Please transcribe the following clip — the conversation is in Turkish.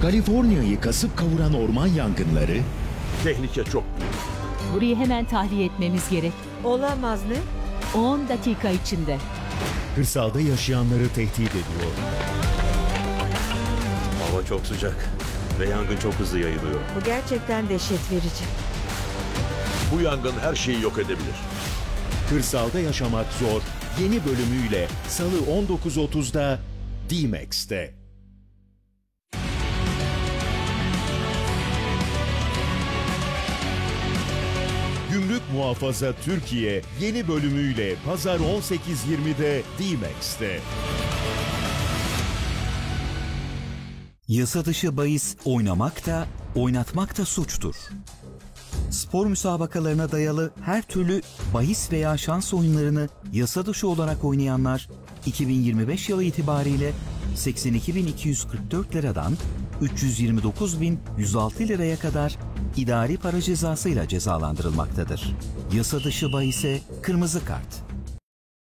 Kaliforniya'yı kasıp kavuran orman yangınları, Tehlike çok büyük. Burayı hemen tahliye etmemiz gerek. Olamaz ne? 10 dakika içinde. kırsalda yaşayanları tehdit ediyor. Hava çok sıcak ve yangın çok hızlı yayılıyor. Bu gerçekten dehşet verici. Bu yangın her şeyi yok edebilir. Kırsalda yaşamak zor. Yeni bölümüyle Salı 19.30'da D-Max'te. Gümrük Muhafaza Türkiye yeni bölümüyle Pazar 18.20'de D-Max'te. Yasa dışı bahis oynamak da, oynatmak da suçtur. Spor müsabakalarına dayalı her türlü bahis veya şans oyunlarını yasa dışı olarak oynayanlar 2025 yılı itibariyle 82.244 liradan 329.106 liraya kadar idari para cezasıyla cezalandırılmaktadır. Yasa dışı bahise kırmızı kart.